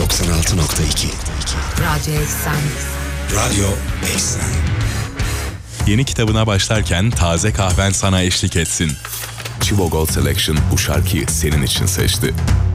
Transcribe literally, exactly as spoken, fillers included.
doksan altı nokta iki. Radyo Eksen. Radyo Eksen. Yeni kitabına başlarken taze kahven sana eşlik etsin. Chivo Gold Selection bu şarkıyı senin için seçti.